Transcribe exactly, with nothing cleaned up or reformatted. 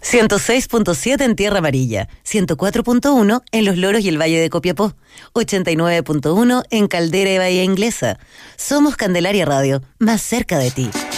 ciento seis punto siete en Tierra Amarilla, ciento cuatro punto uno en Los Loros y el Valle de Copiapó, ochenta y nueve punto uno en Caldera y Bahía Inglesa. Somos Candelaria Radio, más cerca de ti.